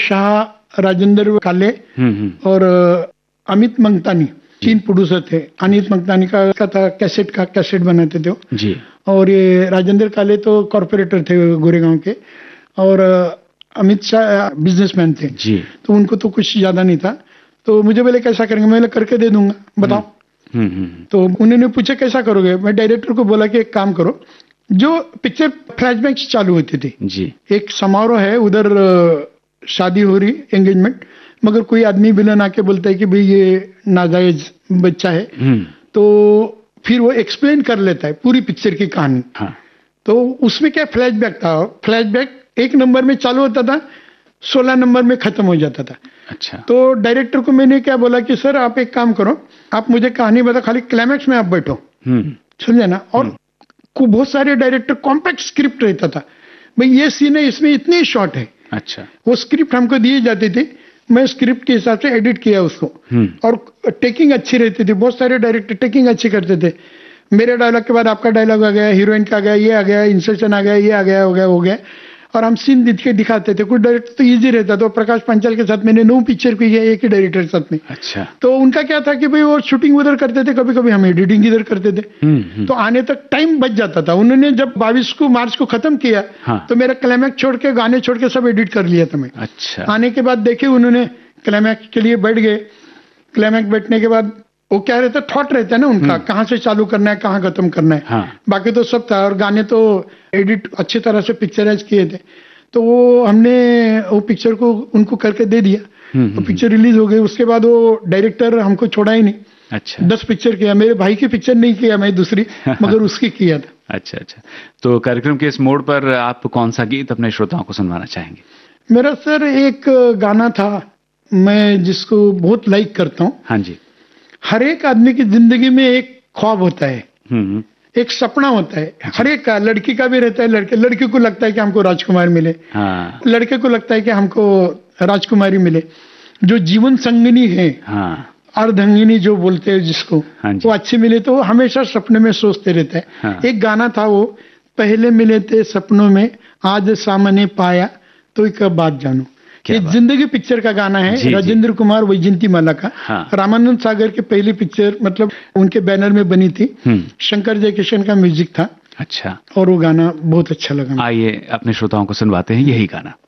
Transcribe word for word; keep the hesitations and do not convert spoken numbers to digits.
शाह, राजेंद्र काले और अमित मंगतानी तीन प्रोड्यूसर थे। अमित मंगतानी का, का था कैसेट का कैसेट बनाते थे जी, और ये राजेंद्र काले तो कॉर्पोरेटर थे गोरेगांव के, और अमित शाह बिजनेसमैन थे जी। तो उनको तो कुछ ज्यादा नहीं था, तो मुझे बोले कैसा करेंगे, मैं करके दे दूंगा, बताओ। हुँ, हुँ, तो उन्होंने पूछा कैसा करोगे, मैं डायरेक्टर को बोला कि एक काम करो, जो पिक्चर फ्लैशबैक चालू होती थी जी, एक समारोह है उधर, शादी हो रही, एंगेजमेंट, मगर कोई आदमी विलन आके बोलता है कि भाई ये नाजायज बच्चा है, तो फिर वो एक्सप्लेन कर लेता है पूरी पिक्चर की कहानी। हाँ। तो उसमें क्या फ्लैशबैक था, फ्लैशबैक एक नंबर में चालू होता था, सोलह नंबर में खत्म हो जाता था। अच्छा। तो डायरेक्टर को मैंने क्या बोला कि सर आप एक काम करो, आप मुझे कहानी बता, खाली क्लाइमैक्स में आप बैठो, समझे ना। और को बहुत सारे डायरेक्टर कॉम्पैक्ट स्क्रिप्ट रहता था, भाई ये सीन है, इसमें इतनी शॉट है। अच्छा। वो स्क्रिप्ट हमको दिए जाती थी, मैं स्क्रिप्ट के हिसाब से एडिट किया उसको, और टेकिंग अच्छी रहती थी। बहुत सारे डायरेक्टर टेकिंग अच्छी करते थे, मेरे डायलॉग के बाद आपका डायलॉग आ गया, हीरोइन का आ गया, ये आ गया, इंसर्शन आ गया, ये आ गया, हो गया हो गया और हम सीन दिख के दिखाते थे। कुछ डायरेक्टर तो इजी रहता था, प्रकाश पांचाल के साथ मैंने नौ पिक्चर की है एक ही डायरेक्टर के साथ में। अच्छा। तो उनका क्या था कि भाई वो शूटिंग उधर करते थे, कभी कभी हम एडिटिंग इधर करते थे, तो आने तक टाइम बच जाता था। उन्होंने जब बाईस को मार्च को खत्म किया, हाँ। तो मेरा क्लाइमैक्स छोड़ के, गाने छोड़ के सब एडिट कर लिया था मैं। अच्छा। आने के बाद देखे उन्होंने, क्लाइमैक्स के लिए बैठ गए, क्लाइमैक्स बैठने के बाद वो क्या रहता है, थॉट रहता है ना उनका, कहाँ से चालू करना है, कहाँ खत्म करना है। हाँ। बाकी तो सब था, और गाने तो एडिट अच्छी तरह से पिक्चराइज किए थे। तो वो हमने वो पिक्चर को उनको करके दे दिया, तो पिक्चर रिलीज हो गई। उसके बाद वो डायरेक्टर हमको छोड़ा ही नहीं। अच्छा। दस पिक्चर किया, मेरे भाई की पिक्चर नहीं किया मैं दूसरी, मगर उसकी किया था। अच्छा अच्छा। तो कार्यक्रम के इस मोड़ पर आप कौन सा गीत अपने श्रोताओं को सुनवाना चाहेंगे? मेरा सर एक गाना था, मैं जिसको बहुत लाइक करता हूँ। हाँ जी। हर एक आदमी की जिंदगी में एक ख्वाब होता है, एक सपना होता है, हर एक का, लड़की का भी रहता है, लड़के लड़की को लगता है कि हमको राजकुमार मिले, हाँ। लड़के को लगता है कि हमको राजकुमारी मिले, जो जीवन संगिनी है, हाँ। अर्धांगिनी जो बोलते हैं जिसको, हाँ, वो अच्छी मिले तो हमेशा सपने में सोचते रहता है। हाँ। एक गाना था वो, पहले मिले थे सपनों में, आज सामने पाया तो एक बात जानू। ये जिंदगी पिक्चर का गाना है, राजेंद्र कुमार वैजयंती माला का। हाँ। रामानंद सागर की पहली पिक्चर, मतलब उनके बैनर में बनी थी, शंकर जयकिशन का म्यूजिक था। अच्छा। और वो गाना बहुत अच्छा लगा। आइए अपने श्रोताओं को सुनवाते हैं यही गाना।